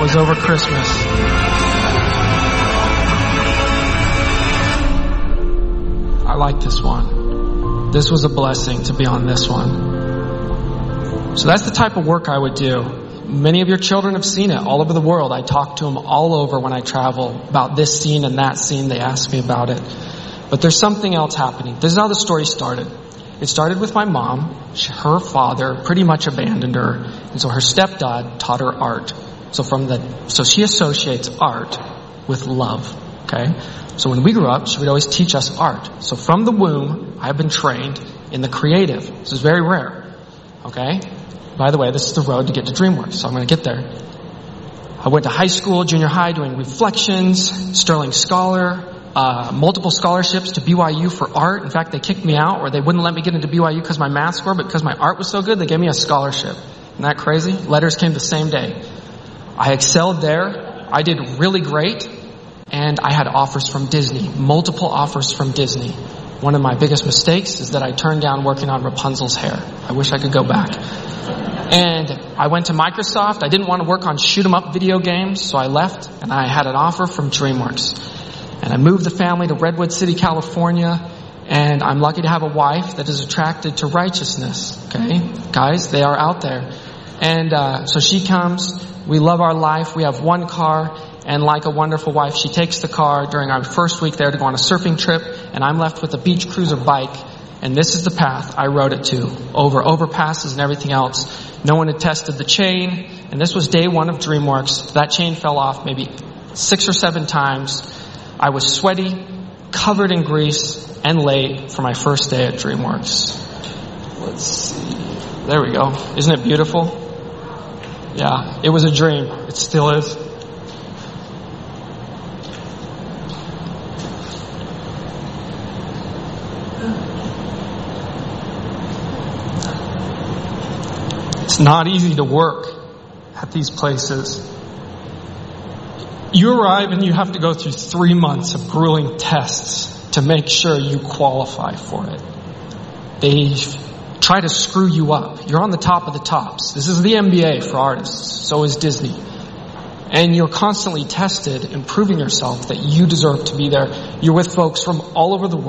was over Christmas. I like this one. This was a blessing to be on this one. So that's the type of work I would do. Many of your children have seen it all over the world. I talk to them all over when I travel about this scene and that scene. They ask me about it. But there's something else happening. This is how the story started. It started with my mom. Her father pretty much abandoned her. And so her stepdad taught her art. So she associates art with love. Okay? So when we grew up, she would always teach us art. So from the womb, I've been trained in the creative. This is very rare. Okay? By the way, this is the road to get to DreamWorks, so I'm going to get there. I went to high school, junior high, doing reflections, Sterling Scholar, multiple scholarships to BYU for art. In fact, they kicked me out, or they wouldn't let me get into BYU because my math score, but because my art was so good, they gave me a scholarship. Isn't that crazy? Letters came the same day. I excelled there. I did really great, and I had offers from Disney, multiple offers from Disney. One of my biggest mistakes is that I turned down working on Rapunzel's hair. I wish I could go back. And I went to Microsoft. I didn't want to work on shoot-'em-up video games, so I left, and I had an offer from DreamWorks. And I moved the family to Redwood City, California, and I'm lucky to have a wife that is attracted to righteousness. Okay? Guys, they are out there. And so she comes. We love our life. We have one car. And like a wonderful wife, she takes the car during our first week there to go on a surfing trip. And I'm left with a beach cruiser bike. And this is the path I rode it to. Over overpasses and everything else. No one had tested the chain. And this was day one of DreamWorks. That chain fell off maybe 6 or 7 times. I was sweaty, covered in grease, and late for my first day at DreamWorks. Let's see. There we go. Isn't it beautiful? Yeah, it was a dream. It still is. It's not easy to work at these places. You arrive and you have to go through 3 months of grueling tests to make sure you qualify for it. They try to screw you up. You're on the top of the tops. This is the MBA for artists. So is Disney. And you're constantly tested and proving yourself that you deserve to be there. You're with folks from all over the world.